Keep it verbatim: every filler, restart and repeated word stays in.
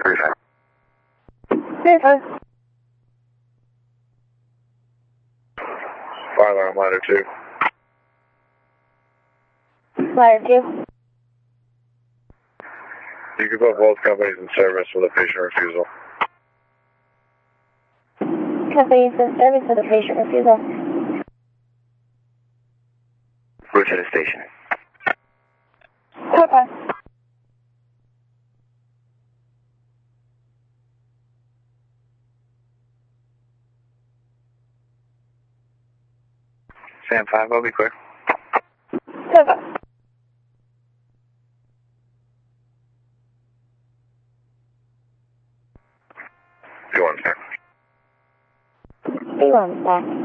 Hey, five. Fire alarm ladder two. Ladder two. You can put both companies in service with a patient refusal. Companies in service with a patient refusal. Route to the station. Okay. Sam five, I'll be quick. Okay. B one, sir. B one, back.